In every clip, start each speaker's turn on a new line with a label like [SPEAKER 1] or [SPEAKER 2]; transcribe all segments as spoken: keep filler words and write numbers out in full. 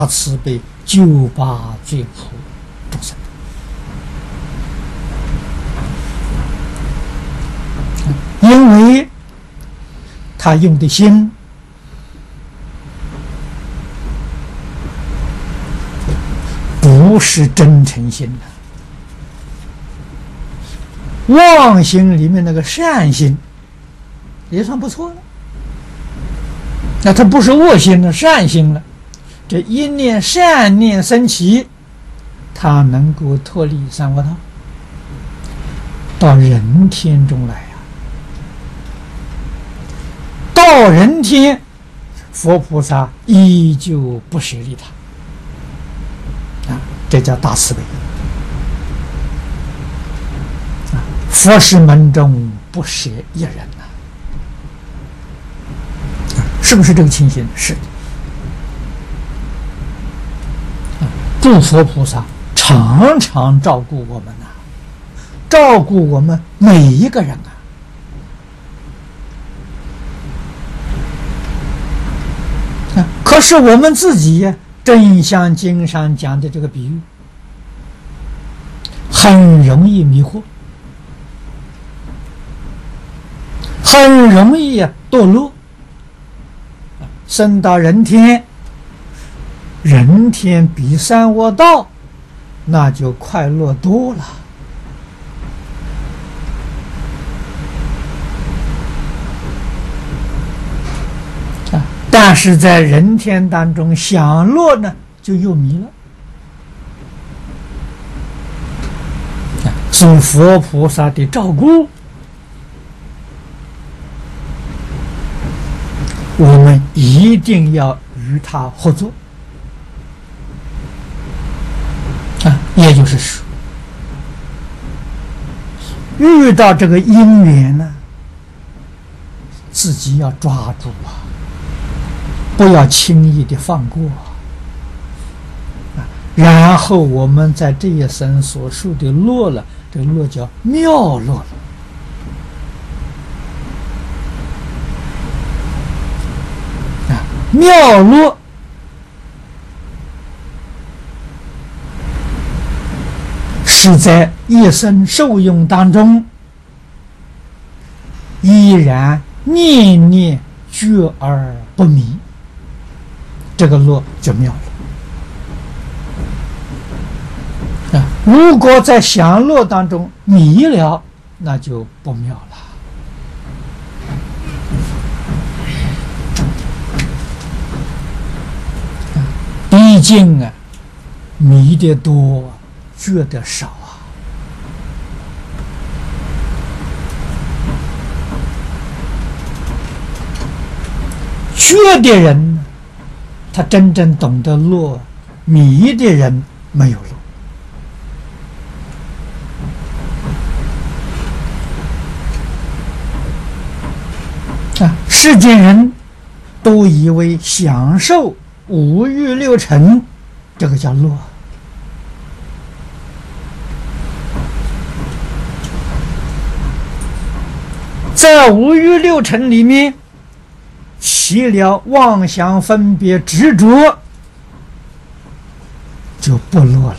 [SPEAKER 1] 慈悲救拔罪苦众生。因为他用的心不是真诚心的，妄心里面那个善心也算不错了。那它不是恶心了，善心了。这一念善念升起，它能够脱离三恶道，到人天中来啊！到人天，佛菩萨依旧不舍利他啊，这叫大慈悲啊！佛事门中不舍一人呐、啊，是不是这个情形？是的。诸佛菩萨常常照顾我们呐、啊，照顾我们每一个人啊。啊，可是我们自己呀，正像经上讲的这个比喻，很容易迷惑，很容易呀堕落，升到人天。人天比三恶道，那就快乐多了。啊，但是在人天当中享乐呢，就又迷了。啊，所以佛菩萨的照顾，我们一定要与他合作。啊，也就是说，遇到这个因缘呢，自己要抓住啊，不要轻易的放过啊。然后我们在这一生所受的乐了，这个乐叫妙乐了啊，妙乐。是在一生受用当中，依然念念觉而不迷，这个乐就妙了啊！如果在享乐当中迷了，那就不妙了。毕竟啊，迷的多，觉得少啊！觉的人呢，他真正懂得乐；迷的人没有乐啊！世间人都以为享受五欲六尘，这个叫乐。在五欲六尘里面起了妄想分别执着，就不乐了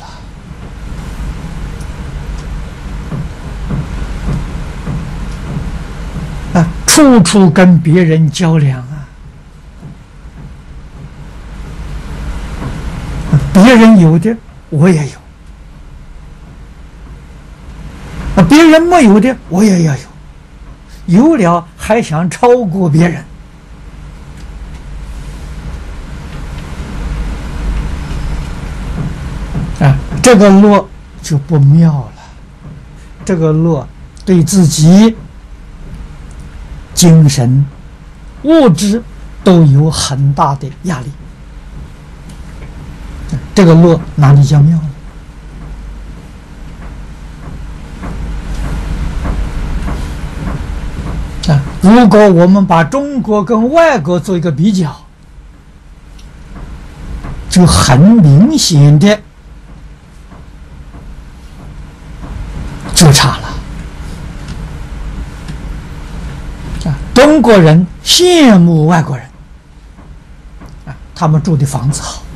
[SPEAKER 1] 啊！处处跟别人较量啊，别人有的我也有啊，别人没有的我也要有。有了还想超过别人啊，这个乐就不妙了。这个乐对自己精神物质都有很大的压力，这个乐哪里叫妙呢？啊，如果我们把中国跟外国做一个比较，就很明显的就差了。啊，中国人羡慕外国人，啊，他们住的房子好，